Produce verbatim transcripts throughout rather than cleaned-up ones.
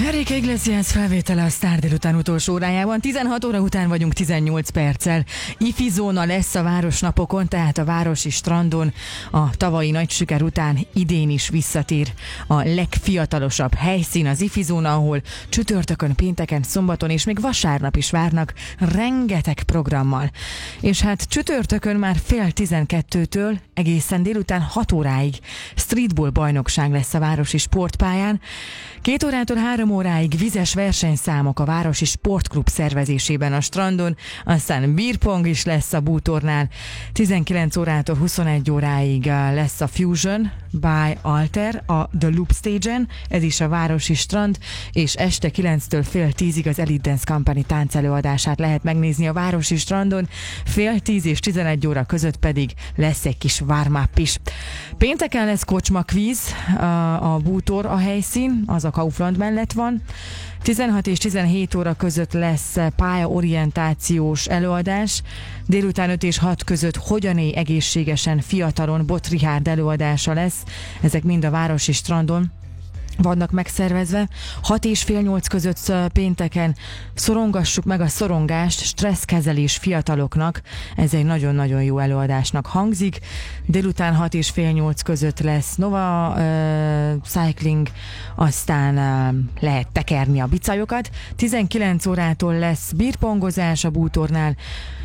Enrique Iglesias felvétele a Sztár délután utolsó órájában. tizenhat óra után vagyunk tizennyolc perccel. Ifi zóna lesz a városnapokon, tehát a városi strandon a tavalyi nagy siker után idén is visszatér a legfiatalosabb helyszín, az Ifi zóna, ahol csütörtökön, pénteken, szombaton és még vasárnap is várnak rengeteg programmal. És hát csütörtökön már fél tizenkettőtől egészen délután hat óráig streetball bajnokság lesz a városi sportpályán. Két órától három óráig vizes versenyszámok a városi sportklub szervezésében a strandon, aztán beerpong is lesz a bútornál. tizenkilenc órától huszonegy óráig lesz a Fusion by Alter a The Loop Stage-en, ez is a városi strand, és este kilenctől fél tízig az Elite Dance Company táncelőadását lehet megnézni a városi strandon, fél tíz és tizenegy óra között pedig lesz egy kis warm-up is. Pénteken lesz kocsma kvíz, a, a bútor a helyszín, az a Kaufland mellett van. tizenhat és tizenhét óra között lesz pályaorientációs előadás. Délután öt és hat között Hogyan élj egészségesen fiatalon Bot Richárd előadása lesz. Ezek mind a városi strandon vannak megszervezve. hat és fél nyolc között pénteken Szorongassuk meg a szorongást, stresszkezelés fiataloknak. Ez egy nagyon-nagyon jó előadásnak hangzik. Délután hat és fél nyolc között lesz Nova uh, Cycling, aztán uh, lehet tekerni a bicajokat. tizenkilenc órától lesz beerpongozás a bútornál.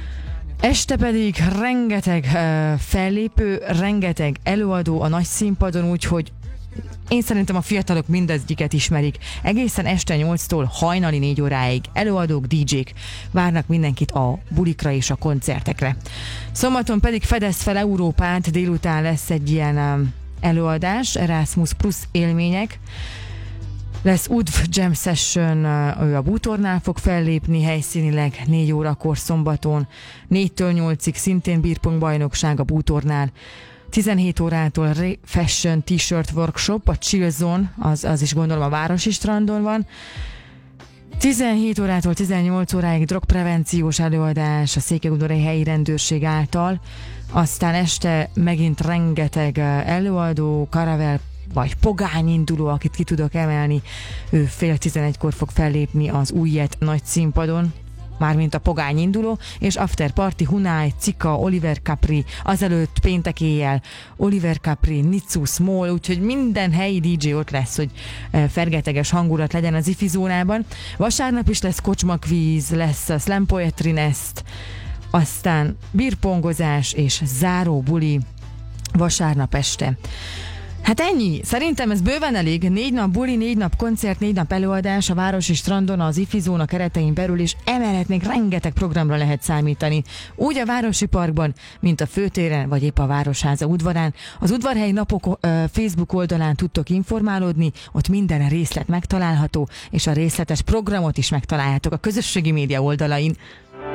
Este pedig rengeteg uh, fellépő, rengeteg előadó a nagy színpadon, úgyhogy én szerintem a fiatalok mindezgyiket ismerik. Egészen este nyolctól hajnali négy óráig előadók, dé jék várnak mindenkit a bulikra és a koncertekre. Szombaton pedig Fedezd fel Európát, délután lesz egy ilyen um, előadás, Erasmus Plus élmények. Lesz U D V Jam Session, ő a bútornál fog fellépni helyszínileg négy órakor szombaton, négytől nyolcig szintén beerpong bajnokság a bútornál. tizenhét órától Fashion T-shirt workshop, a Chill Zone, az, az is gondolom a városi strandon van. tizenhét órától tizennyolc óráig drogprevenciós előadás a Székelyudvarhelyi helyi rendőrség által. Aztán este megint rengeteg előadó, Karavel vagy Pogány induló, akit ki tudok emelni. Ő fél tizenegykor fog fellépni az Újjet nagy színpadon, mármint a Pogány induló, és After Party, Hunay, Cika, Oliver Capri, azelőtt péntek éjjel Oliver Capri, Nitsu, Small, úgyhogy minden helyi dé jé ott lesz, hogy fergeteges hangulat legyen az Ifi zónában. Vasárnap is lesz kocsmakvíz, lesz a Slam Poetry Nest, aztán beerpongozás és záró buli vasárnap este. Hát ennyi. Szerintem ez bőven elég. Négy nap buli, négy nap koncert, négy nap előadás a városi strandon, az Ifi zóna keretein belül, és emellett még rengeteg programra lehet számítani. Úgy a városi parkban, mint a főtéren, vagy épp a Városháza udvarán. Az Udvarhelyi Napok uh, Facebook oldalán tudtok informálódni, ott minden részlet megtalálható, és a részletes programot is megtaláljátok a közösségi média oldalain.